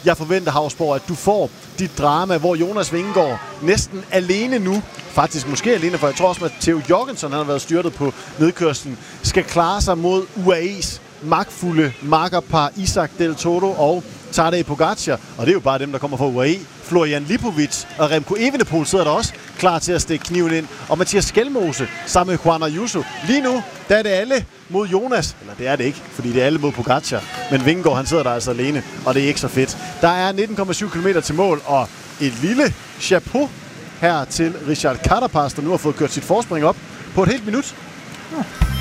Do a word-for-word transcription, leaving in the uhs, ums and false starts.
Jeg forventer, Hausborg, at du får dit drama, hvor Jonas Vingegaard næsten alene nu, faktisk måske alene, for jeg tror også, at Theo Jorgensen, han har været styrtet på nedkørslen, skal klare sig mod U A E's magtfulde makkerpar Isaac Del Toro og Tadej Pogacar. Og det er jo bare dem, der kommer fra U A E. Florian Lipovic og Remco Evenepoel sidder der også klar til at stikke kniven ind. Og Mathias Skelmose sammen med Juan Ayuso. Lige nu, der er det alle mod Jonas. Eller det er det ikke, fordi det er alle mod Pogacar. Men Vingegaard, han sidder der altså alene, og det er ikke så fedt. Der er nitten komma syv kilometer til mål, og et lille chapeau her til Richard Carapaz, der nu har fået kørt sit forspring op på et helt minut. Ja.